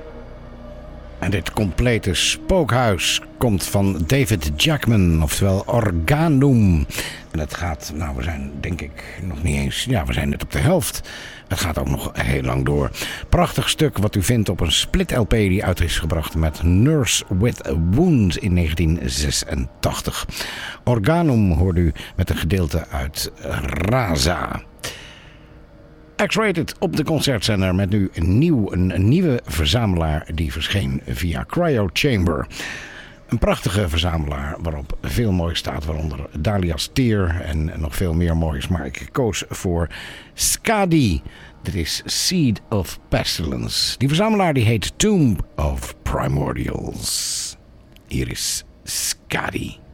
En dit complete spookhuis komt van David Jackman, oftewel Organum. En het gaat, we zijn denk ik nog niet eens, we zijn net op de helft. Het gaat ook nog heel lang door. Prachtig stuk wat u vindt op een split-LP die uit is gebracht met Nurse with a Wound in 1986. Organum hoort u met een gedeelte uit Raza. X-Rated op de concertzender met nu een nieuwe verzamelaar die verscheen via Cryo Chamber. Een prachtige verzamelaar waarop veel moois staat, waaronder Dahlia's Tear en nog veel meer moois. Maar ik koos voor Skadi. Dit is Seed of Pestilence. Die verzamelaar die heet Tomb of Primordials. Hier is Skadi.